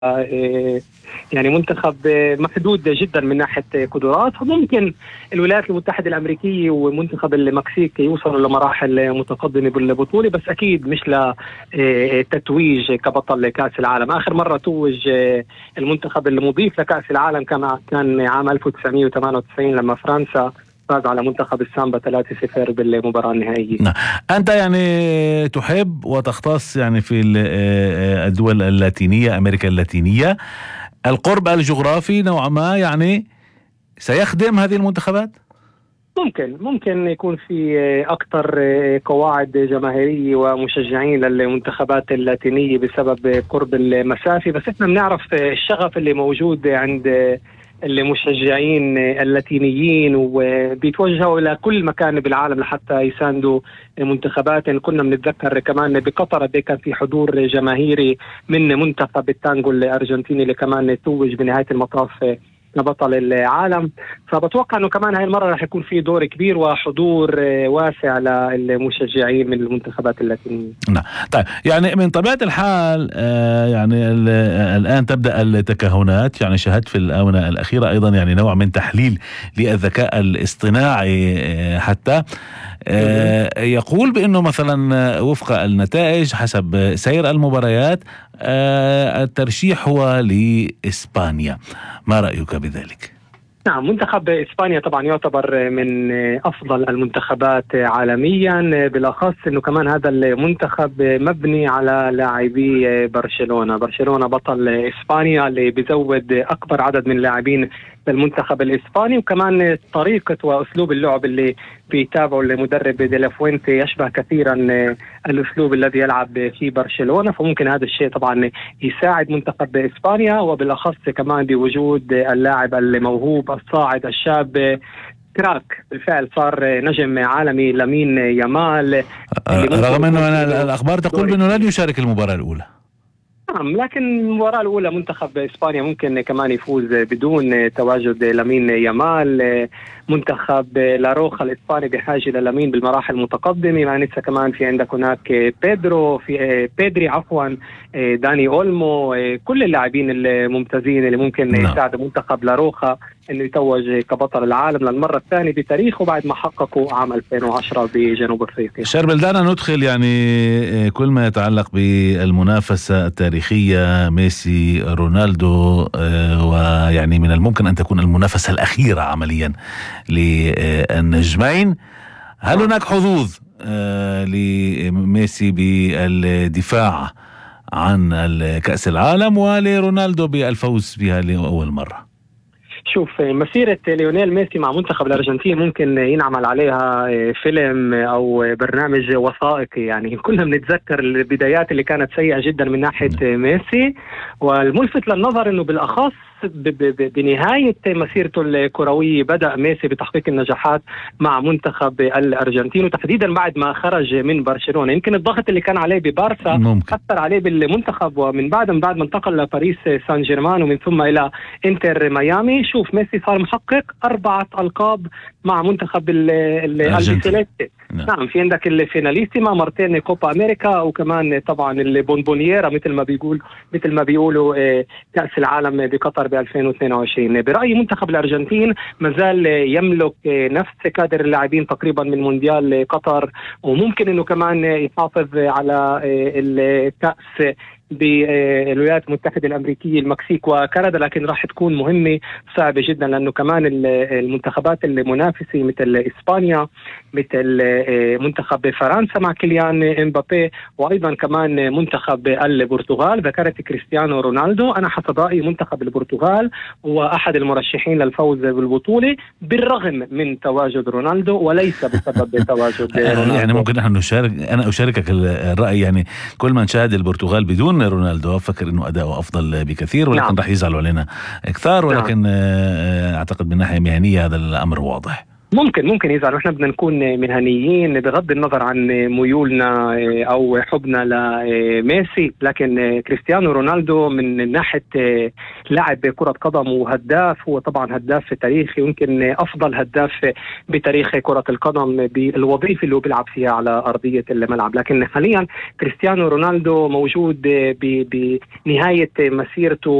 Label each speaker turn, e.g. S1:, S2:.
S1: يعني منتخب محدود جدا من ناحية قدرات. ممكن الولايات المتحدة الأمريكية ومنتخب المكسيك يوصلوا لمراحل متقدمة بالبطولة، بس أكيد مش لتتويج كبطل كأس العالم. آخر مرة توج المنتخب المضيف لكأس العالم كان عام 1998 لما فرنسا فاز على منتخب السامبا 3-0 بالمباراة النهائية.
S2: أنت يعني تحب وتختص يعني في الدول اللاتينية، أمريكا اللاتينية، القرب الجغرافي نوعا ما يعني سيخدم هذه المنتخبات؟
S1: ممكن يكون في أكثر قواعد جماهيرية ومشجعين للمنتخبات اللاتينية بسبب قرب المسافة، بس احنا بنعرف الشغف اللي موجود عند المشجعين اللاتينيين وبيتوجهوا إلى كل مكان بالعالم لحتى يساندوا منتخبات. كنا بنتذكر كمان بقطر كان في حضور جماهيري من منتخب التانجو الأرجنتيني اللي كمان توج بنهاية المطاف كبطل العالم. فبتوقع أنه كمان هاي المرة رح يكون في دور كبير وحضور واسع للمشجعين من المنتخبات اللاتينية.
S2: نعم. طيب يعني من طبيعة الحال يعني الآن تبدأ التكهنات. يعني شاهدت في الآونة الأخيرة أيضا يعني نوع من تحليل للذكاء الاصطناعي حتى يقول بأنه مثلا وفق النتائج حسب سير المباريات الترشيح هو لإسبانيا. ما رأيك بذلك؟
S1: نعم، منتخب إسبانيا طبعا يعتبر من أفضل المنتخبات عالميا، بالأخص أنه كمان هذا المنتخب مبني على لاعبي برشلونة بطل إسبانيا اللي بيزود أكبر عدد من لاعبين بالمنتخب الإسباني. وكمان طريقة وأسلوب اللعب اللي بيتابعه المدرب دي لا فوينتي يشبه كثيرا الأسلوب الذي يلعب في برشلونة، فممكن هذا الشيء طبعا يساعد منتخب إسبانيا، وبالأخص كمان بوجود اللاعب الموهوب الصاعد الشاب كراك بالفعل صار نجم عالمي لامين يامال،
S2: رغم أنه الأخبار تقول بأنه لن يشارك المباراة الأولى.
S1: نعم، لكن المباراة الأولى منتخب إسبانيا ممكن كمان يفوز بدون تواجد لامين يامال. منتخب لاروخا الإسباني بحاجة للامين بالمراحل المتقدمة، مع ننسى كمان في عندك هناك بيدري داني أولمو، كل اللاعبين الممتازين اللي ممكن يساعد منتخب لاروخا انه يتوج كبطل العالم للمرة الثانية بتاريخه بعد ما حققوا عام 2010 بجنوب افريقيا.
S2: شربل، دعنا ندخل يعني كل ما يتعلق بالمنافسة التاريخية ميسي رونالدو، ويعني من الممكن ان تكون المنافسة الأخيرة عمليا للنجمين. هل هناك حظوظ لميسي بالدفاع عن كأس العالم ولرونالدو بالفوز بها لأول مرة؟
S1: شوف، مسيرة ليونيل ميسي مع منتخب الأرجنتين ممكن ينعمل عليها فيلم أو برنامج وثائقي. يعني كلنا بنتذكر البدايات اللي كانت سيئة جدا من ناحية ميسي، والملفت للنظر أنه بالأخص بنهاية مسيرته الكروية بدأ ميسي بتحقيق النجاحات مع منتخب الأرجنتين، وتحديدا بعد ما خرج من برشلونة. يمكن الضغط اللي كان عليه ببارسا أثر عليه بالمنتخب، ومن بعد ما انتقل لباريس سان جيرمان ومن ثم إلى إنتر ميامي. شوف، ميسي صار محقق 4 ألقاب مع منتخب الأرجنتين. نعم، في عندك الفيناليستيما مرتين كوبا أمريكا، وكمان طبعا البونبونييرا مثل ما بيقولوا كأس العالم بقطر ب 2022. برأيي منتخب الأرجنتين مازال يملك نفس كادر اللاعبين تقريبا من مونديال قطر، وممكن انه كمان يحافظ على الكأس بالولايات المتحدة الأمريكية، المكسيك وكندا، لكن راح تكون مهمة صعبة جدا، لأنه كمان المنتخبات المنافسة مثل إسبانيا، مثل منتخب فرنسا مع كيليان إمبابي، وأيضا كمان منتخب البرتغال ذكرت كريستيانو رونالدو. أنا حسب رأيي منتخب البرتغال هو أحد المرشحين للفوز بالبطولة بالرغم من تواجد رونالدو وليس بسبب تواجد رونالدو.
S2: يعني ممكن نحن أنا أشاركك الرأي. يعني كل ما نشاهد البرتغال بدون رونالدو فكر انه اداؤه افضل بكثير، ولكن نعم. راح يزعلوا علينا كثار، ولكن نعم. اعتقد من ناحية مهنية هذا الامر واضح.
S1: ممكن إذا نحن بدنا نكون مهنيين بغض النظر عن ميولنا أو حبنا لميسي، لكن كريستيانو رونالدو من ناحية لاعب كرة قدم وهداف، هو طبعا هداف تاريخي، يمكن أفضل هداف بتاريخ كرة القدم بالوظيفة اللي هو بيلعب فيها على أرضية الملعب. لكن حاليا كريستيانو رونالدو موجود بنهاية مسيرته